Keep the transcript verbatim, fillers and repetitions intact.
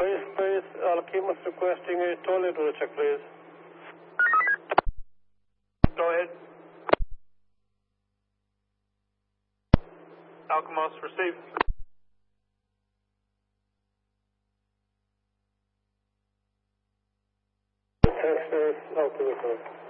Space, Alchemus requesting a toilet rotor check, please. Go ahead. Alchemos, receive. Space, Alchemus.